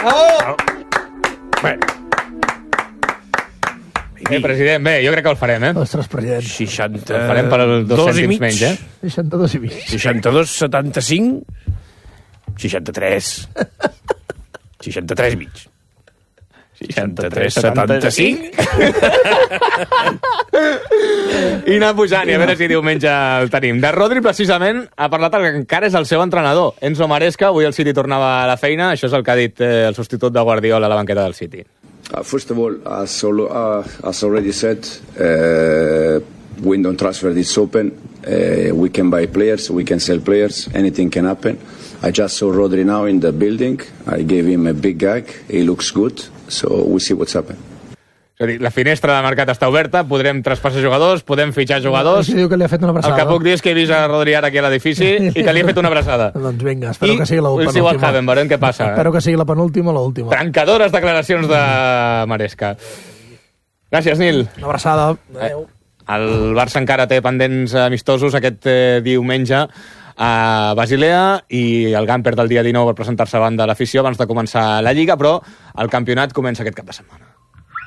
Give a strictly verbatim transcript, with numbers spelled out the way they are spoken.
Oh! Bé. Bé, president, bé, jo crec que el farem, eh? Ostres, president. seixanta... El farem per dos cèntims menys, eh? seixanta-dos i mig. seixanta-dos, setanta-cinc... seixanta-tres... seixanta-tres mig. seixanta-tres, setanta-cinc... I anar pujant, i a veure si diumenge el tenim. De Rodri, precisament, ha parlat el que encara és el seu entrenador. Enzo Maresca, avui el City tornava a la feina, això és el que ha dit eh, el substitut de Guardiola a la banqueta del City. Uh, first of all, as, al- uh, as already said, uh, window transfer is open. Uh, we can buy players, we can sell players, anything can happen. I just saw Rodri now in the building. I gave him a big gag. He looks good, so we'll see what's happening. És a dir, la finestra de mercat està oberta, podrem traspassar jugadors, podem fitxar jugadors. Aquí diu que li ha fet una El abraçada. que puc dir és que he vist a Rodri ara aquí a l'edifici i que li he fet una abraçada. Doncs vinga, espero I que sigui la we'll see what penúltima. happen, veurem què passa. Espero que sigui la penúltima o l'última. Trencadores declaracions de Maresca. Gràcies, Nil. Una abraçada. Adéu. El Barça encara té pendents amistosos aquest eh, diumenge a Basilea i el Gamper del dia dinou per presentar-se davant de l'afició abans de començar la Lliga, però el campionat comença aquest cap de setmana.